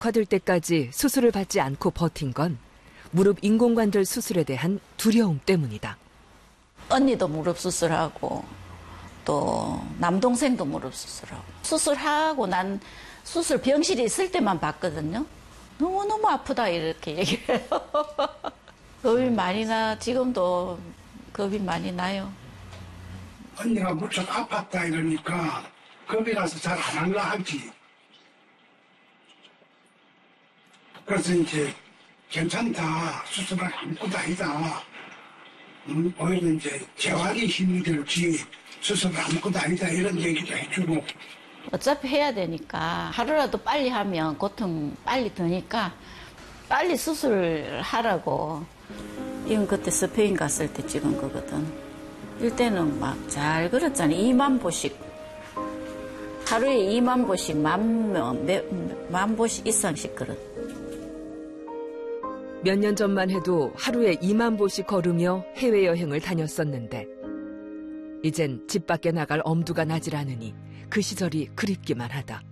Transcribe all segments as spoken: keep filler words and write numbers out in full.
악화될 때까지 수술을 받지 않고 버틴 건 무릎 인공관절 수술에 대한 두려움 때문이다. 언니도 무릎 수술하고 또 남동생도 무릎 수술하고 수술하고 난 수술 병실에 있을 때만 봤거든요. 너무너무 아프다 이렇게 얘기해요. 겁이 많이 나. 지금도 겁이 많이 나요. 언니가 무척 아팠다 이러니까 겁이 나서 잘 안 할라 하지. 그래서 이제 괜찮다, 수술을 아무것도 아니다. 음, 오히려 이제 재활이 힘이 들지 수술을 아무것도 아니다 이런 얘기도 해주고. 어차피 해야 되니까 하루라도 빨리 하면 고통 빨리 드니까 빨리 수술을 하라고. 이건 그때 스페인 갔을 때 찍은 거거든. 이때는 막 잘 그렸잖아. 이만 보씩. 하루에 이만 보씩, 만, 만 보씩 이상씩 걸었. 몇 년 전만 해도 하루에 이만 보씩 걸으며 해외여행을 다녔었는데 이젠 집 밖에 나갈 엄두가 나질 않으니 그 시절이 그립기만 하다.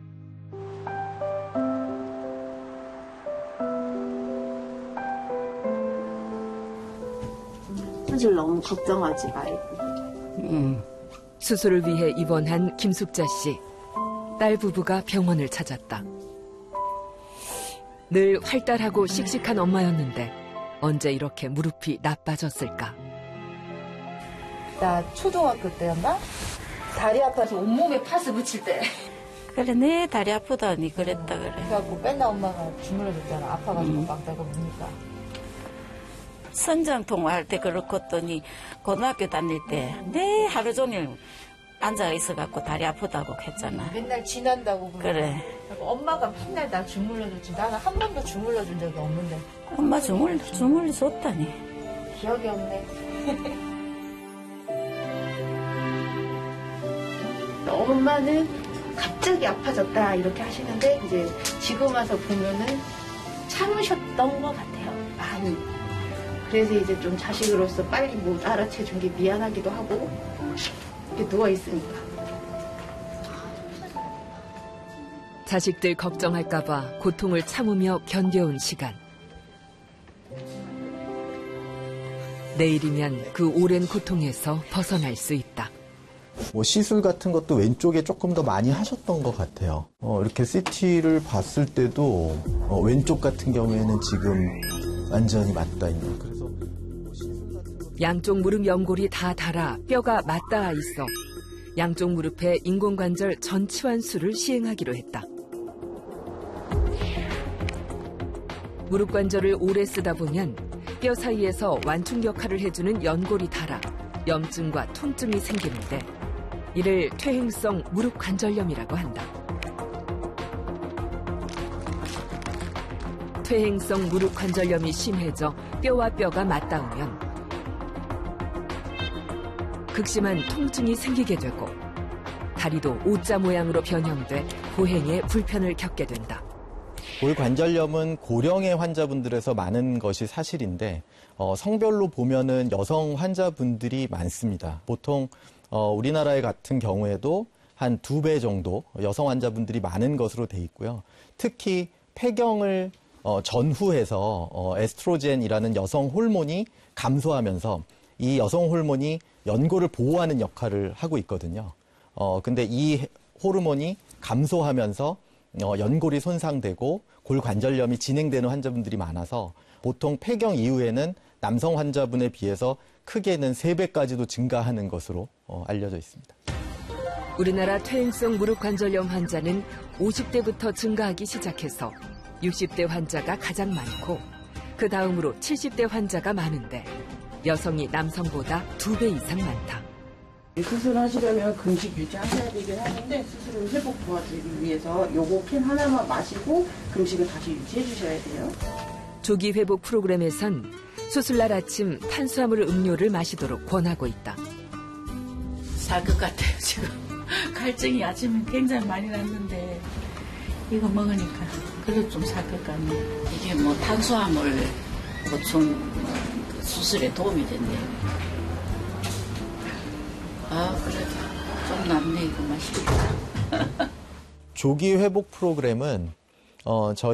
사실 너무 걱정하지 말고. 음. 수술을 위해 입원한 김숙자 씨. 딸 부부가 병원을 찾았다. 늘 활달하고 씩씩한 엄마였는데 언제 이렇게 무릎이 나빠졌을까? 나 초등학교 때였나? 다리 아파서 온몸에 파스 붙일 때. 그래, 내 다리 아프다니 그랬다 그래. 그래갖고 맨날 엄마가 주물러줬잖아. 아파가지고 음. 막 내가 우니까. 선장통 할 때 그렇고 했더니 고등학교 다닐 때 내 하루 종일 앉아 있어갖고 다리 아프다고 했잖아. 맨날 지난다고 그래. 그러고 엄마가 맨날 나 주물러줬지. 나는 한 번도 주물러준 적이 없는데. 엄마 주물 주물러 줬다니. 기억이 없네. 엄마는 갑자기 아파졌다 이렇게 하시는데 이제 지금 와서 보면은 참으셨던 것 같아요. 많이. 그래서 이제 좀 자식으로서 빨리 못 알아채준 게 미안하기도 하고 이렇게 누워 있으니까. 자식들 걱정할까 봐 고통을 참으며 견뎌온 시간. 내일이면 그 오랜 고통에서 벗어날 수 있다. 뭐 시술 같은 것도 왼쪽에 조금 더 많이 하셨던 것 같아요. 어, 이렇게 씨티를 봤을 때도 어, 왼쪽 같은 경우에는 지금 완전히 맞닿아 있는. 그래서 양쪽 무릎 연골이 다 닳아 뼈가 맞닿아 있어 양쪽 무릎에 인공관절 전치환수를 시행하기로 했다. 무릎 관절을 오래 쓰다 보면 뼈 사이에서 완충 역할을 해주는 연골이 닳아 염증과 통증이 생기는데 이를 퇴행성 무릎 관절염이라고 한다. 퇴행성 무릎 관절염이 심해져 뼈와 뼈가 맞닿으면 극심한 통증이 생기게 되고 다리도 오자 모양으로 변형돼 보행에 불편을 겪게 된다. 골관절염은 고령의 환자분들에서 많은 것이 사실인데 어, 성별로 보면은 여성 환자분들이 많습니다. 보통 어, 우리나라의 같은 경우에도 한 두 배 정도 여성 환자분들이 많은 것으로 돼 있고요. 특히 폐경을 어, 전후해서 어, 에스트로겐이라는 여성 호르몬이 감소하면서 이 여성 호르몬이 연골을 보호하는 역할을 하고 있거든요. 어, 근데 이 호르몬이 감소하면서 어, 연골이 손상되고 골관절염이 진행되는 환자분들이 많아서 보통 폐경 이후에는 남성 환자분에 비해서 크게는 세 배까지도 증가하는 것으로 어, 알려져 있습니다. 우리나라 퇴행성 무릎 관절염 환자는 오십 대부터 증가하기 시작해서 육십 대 환자가 가장 많고 그 다음으로 칠십 대 환자가 많은데 여성이 남성보다 두 배 이상 많다. 수술하시려면 금식 유지하셔야 되긴 하는데 수술을 회복 도와주기 위해서 요거 캔 하나만 마시고 금식을 다시 유지해 주셔야 돼요. 조기 회복 프로그램에선 수술날 아침 탄수화물 음료를 마시도록 권하고 있다. 살 것 같아요 지금. 갈증이 아침에 굉장히 많이 났는데 이거 먹으니까 그래도 좀 살 것 같네요. 이게 뭐 탄수화물 보충 수술에 도움이 된대요. 아, 그래도 좀 낫네, 이거 맛있다. 조기 회복 프로그램은 어, 저희